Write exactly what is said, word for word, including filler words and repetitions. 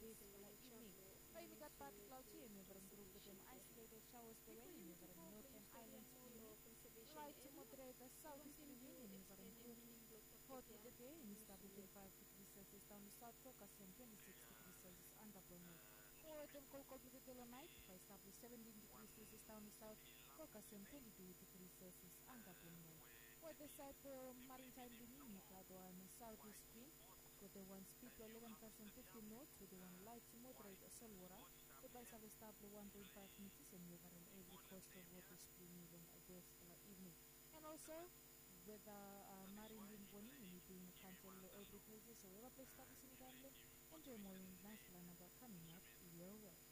this for the evening. Rainigat partly cloudy and nevaring group with them isolated showers the rain and nevaring northern islands windy. Light to moderate the southeasterly wind and nevaring group. Hot with the day and stable twenty-five degrees Celsius down the south Caucasus and twenty-six degrees Celsius under Brunei. Wet and cold cold with the tail night by stable seventeen degrees Celsius down the south Caucasus and twenty-two degrees Celsius under Brunei. Weather side for maritime windy and southeast wind with the one speed to eleven percent fifteen knots with the one light to moderate Solwara. The by south stable one point five meters and over in every coastal water spring even this evening. And also with the uh, marine wind warning and it being cancelled every places, so wherever place stable in Gambling, enjoy more nice plan about coming up your way.